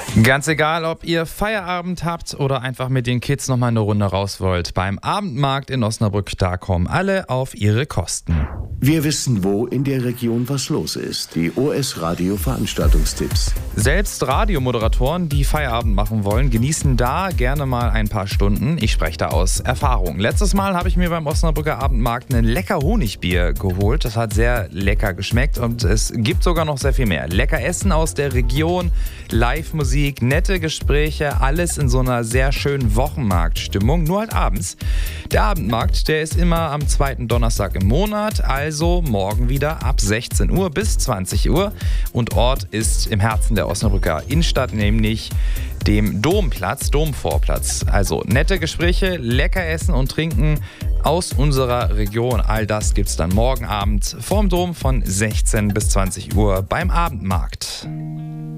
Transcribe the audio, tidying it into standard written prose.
Ganz egal, ob ihr Feierabend habt oder einfach mit den Kids nochmal eine Runde raus wollt. Beim Abendmarkt in Osnabrück, da kommen alle auf ihre Kosten. Wir wissen, wo in der Region was los ist. Die OS Radio Veranstaltungstipps. Selbst Radiomoderatoren, die Feierabend machen wollen, genießen da gerne mal ein paar Stunden. Ich spreche da aus Erfahrung. Letztes Mal habe ich mir beim Osnabrücker Abendmarkt ein lecker Honigbier geholt. Das hat sehr lecker geschmeckt und es gibt sogar noch sehr viel mehr. Lecker Essen aus der Region, Live-Musik, nette Gespräche, alles in so einer sehr schönen Wochenmarktstimmung, nur halt abends. Der Abendmarkt, der ist immer am zweiten Donnerstag im Monat, also morgen wieder ab 16 Uhr bis 20 Uhr. Und Ort ist im Herzen der Osnabrücker Innenstadt, nämlich dem Domvorplatz. Also nette Gespräche, lecker essen und trinken aus unserer Region. All das gibt's dann morgen Abend vorm Dom von 16 bis 20 Uhr beim Abendmarkt.